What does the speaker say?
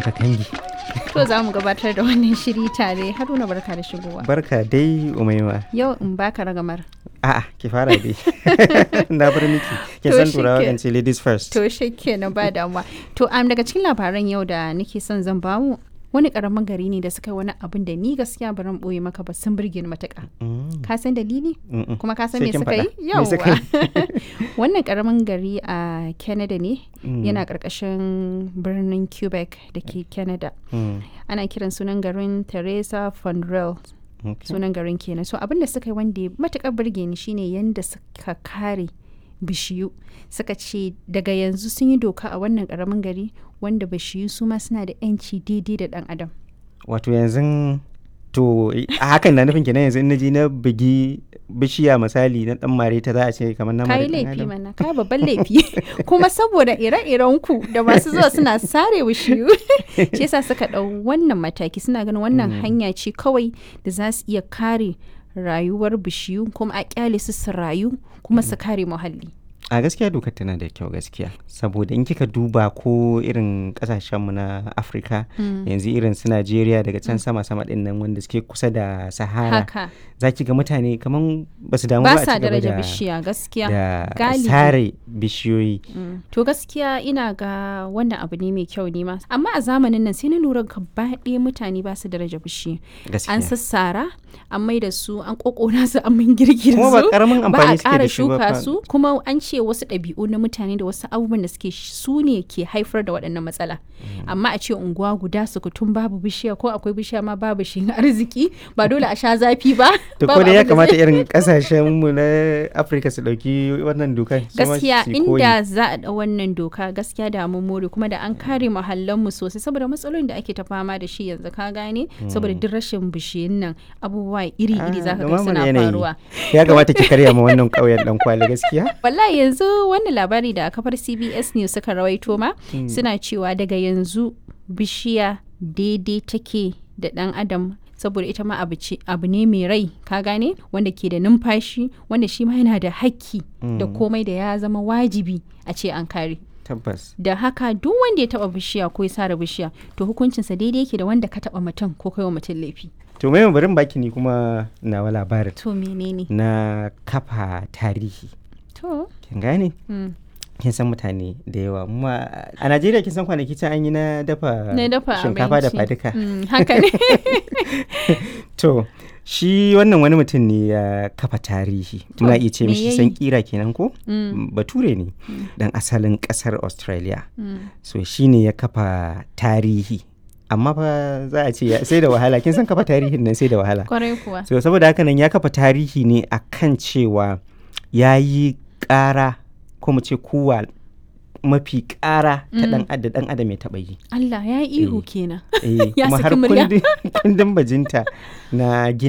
Kakangi. To za mu gabatar da wannan shiri tare. Haruna barka da shigowa. Barka dai Umaima. Yau in baka ragamar. A'a ki fara dai. Na bar miki. Kin san turawa kan ce ladies first. To shikenan ba damuwa. To daga cikin labaran yau da nake son zan bamu wani karamin gari ne da suka yi wani abin da ni gaskiya baran boye maka ba sun burge ni matuƙa. Ka san dalili? Kuma ka san me suka yi? Yawwa. Wannan karamin gari a Canada ne yana ƙarƙashin birnin Quebec da ke Canada. Ana kiran sunan garin Teresa Fondrel. Sunan garin kenan. So abin da suka yi wanda matuƙar burge ni shine yanda suka kare bishiyu. Suka ce daga yanzu sun yi doka a wannan karamin gari wanda bishiyu su ma suna da 'yanci daidai da ɗan adam. Wato yanzu to a hakan na nufin kenan yanzu in naji na bugi bishiya misali na dan mare ta za a ce kamar na mare. Kai laifi mana, kai babban laifi. Kuma saboda ire-iren ku da masu zuwa suna sare bishiyu. Shi yasa suka ɗau wannan mataki, suna ganin wannan hanya ce kawai da za su iya kare rayuwar bishiyu kuma a kyale su rayu kuma su kare muhalli. A gaskiya dokar tana da kyau gaskiya, saboda in kika duba ko irin kasashenmu na Afirka yanzu irin su Najeriya daga can sama-sama din nan wanda suke kusa da Sahara, za ki ga mutane kaman ba su damu ba a ci gaba daraja bishiya gaskiya da sare bishiyoyi. To gaskiya ina ga wannan abu ne mai kyau ne ma, amma a zamanin nan sai na lura gaba ɗaya mutane ba su daraja bishiya. An sassara, an mai da su, an kokona su, an min girgir su, kuma ba karamin amfani suke da shi ba, su kuma an ce wasu ɗabi'u na mutane da wasu abubuwan da suke su ne ke haifar da waɗannan matsala. Amma a ce unguwa guda sukutun babu bishiya, ko akwai bishiya ma babu shi arziki, ba dole a sha zafi ba. To ko da ya kamata irin kasashen mu na Afirka su dauki wannan doka. Gaskiya inda za a ɗau wannan doka gaskiya da mun more, kuma da an kare muhallan mu sosai, saboda matsalolin da ake ta fama da shi yanzu ka gane, saboda duk rashin bishiyun nan abubuwa iri-iri zaka ga suna faruwa. Ya kamata ki karya ma wannan ƙauyen dan kwali gaskiya. Wallahi yanzu wannan labari da kafar CBS News suka rawaito ma suna cewa daga yanzu bishiya daidai take da ɗan adam, saboda ita ma abu ne mai rai ka gane, wanda ke da numfashi, wanda shi ma yana da hakki da komai da ya zama wajibi a ce an kare. Tabbas. Da haka duk wanda ya taba bishiya ko ya sare bishiya to hukuncinsa daidai yake da wanda ka taba mutum ko kai wa mutum laifi. To mai barin baki ni kuma nawa labarin. To menene? Na kafa tarihi. To. Kin gane? Kin san mutane da yawa, amma a Najeriya kin san kwanaki can an yi na dafa shinkafa da faduka. Haka ne. To shi wannan wani mutum ne ya kafa tarihi, muna iya ce mishi san kira kenan ko? Bature ne dan asalin kasar Australia. So shi ne ya kafa tarihi, amma fa za a ce sai da wahala, kin san kafa tarihin nan sai da wahala. Kwarai kuwa. So saboda haka nan ya kafa tarihi ne akan cewa ya yi ƙara ko mu ce kuwa mafi ƙara ta ɗan adam ya taɓa yi. Allah ya yi ihu kenan. Kuma har kundin bajinta na